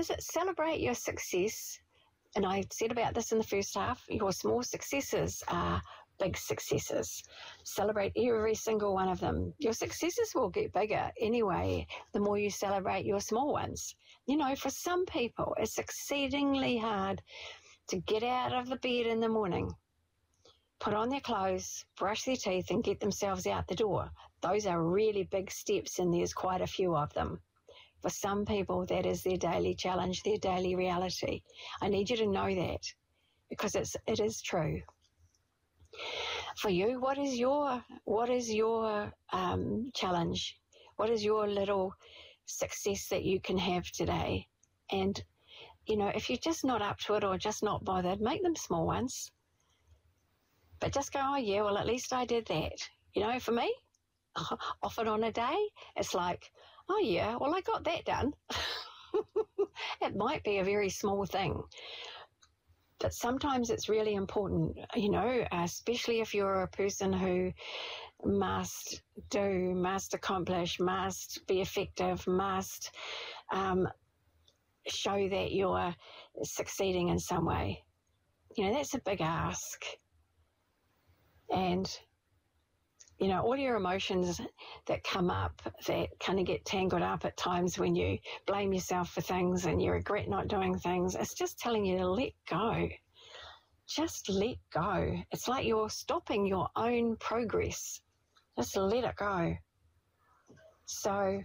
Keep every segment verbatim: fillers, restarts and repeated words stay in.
is it celebrate your success? And I said about this in the first half, your small successes are big successes. Celebrate every single one of them. Your successes will get bigger anyway, the more you celebrate your small ones. You know, for some people, it's exceedingly hard to get out of the bed in the morning, put on their clothes, brush their teeth, and get themselves out the door. Those are really big steps, and there's quite a few of them. For some people, that is their daily challenge, their daily reality. I need you to know that, because it's it is true. For you, what is your what is your um, challenge? What is your little success that you can have today? And, you know, if you're just not up to it or just not bothered, make them small ones. But just go, oh, yeah, well, at least I did that. You know, for me, often on a day, it's like, oh, yeah, well, I got that done. It might be a very small thing. But sometimes it's really important, you know, especially if you're a person who must do, must accomplish, must be effective, must um, show that you're succeeding in some way. You know, that's a big ask. And, you know, all your emotions that come up, that kind of get tangled up at times when you blame yourself for things and you regret not doing things, it's just telling you to let go. Just let go. It's like you're stopping your own progress. Just let it go. So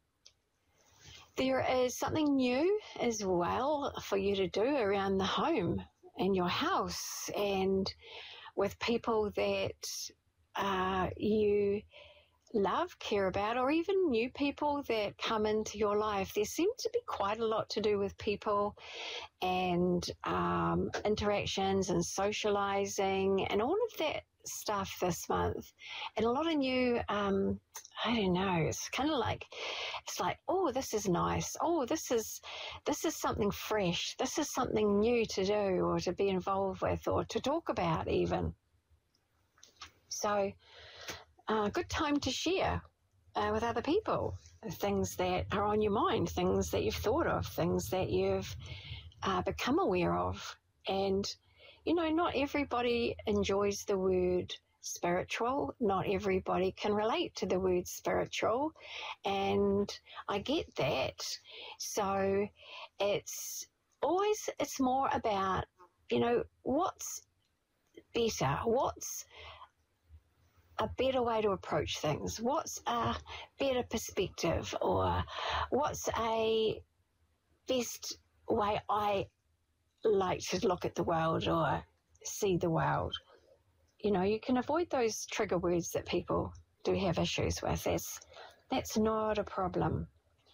there is something new as well for you to do around the home and your house and with people that uh, you love, care about, or even new people that come into your life. There seems to be quite a lot to do with people and um, interactions and socializing and all of that stuff this month. And a lot of new, um, I don't know, it's kind of like, it's like, oh, this is nice. Oh, this is, this is something fresh. This is something new to do or to be involved with or to talk about even. So, a uh, good time to share uh, with other people things that are on your mind, things that you've thought of, things that you've uh, become aware of. And, you know, not everybody enjoys the word spiritual. Not everybody can relate to the word spiritual. And I get that. So it's always, it's more about, you know, what's better? What's a better way to approach things? What's a better perspective, or what's a best way I like to look at the world or see the world? You know, you can avoid those trigger words that people do have issues with. That's, that's not a problem.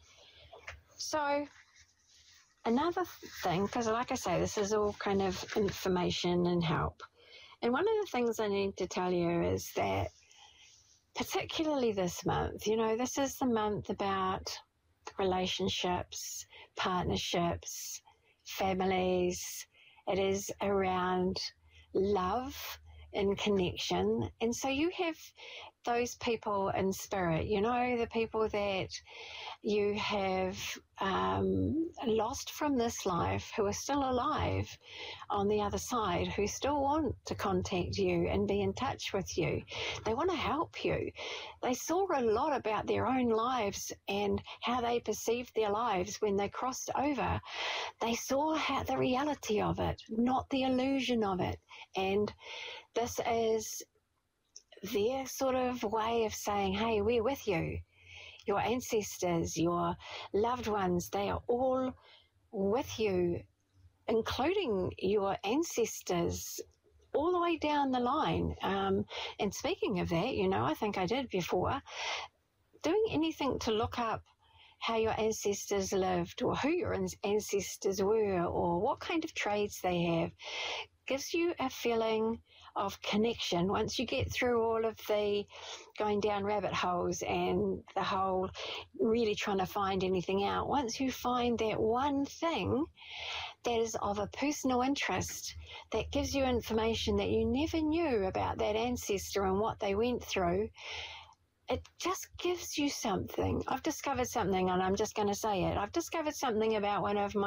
So another thing, because like I say, this is all kind of information and help. And one of the things I need to tell you is that particularly this month, you know, this is the month about relationships, partnerships, families. It is around love and connection. And so you have those people in spirit, you know, the people that you have um, lost from this life who are still alive on the other side, who still want to contact you and be in touch with you. They want to help you. They saw a lot about their own lives and how they perceived their lives when they crossed over. They saw how the reality of it, not the illusion of it. And this is their sort of way of saying, hey, we're with you. Your ancestors, your loved ones, they are all with you, including your ancestors all the way down the line. Um, and speaking of that, you know, I think I did before, doing anything to look up how your ancestors lived or who your ancestors were or what kind of trades they have gives you a feeling of connection. Once you get through all of the going down rabbit holes and the whole really trying to find anything out, once you find that one thing that is of a personal interest, that gives you information that you never knew about that ancestor and what they went through, it just gives you something. I've discovered something, and I'm just going to say it. I've discovered something about one of my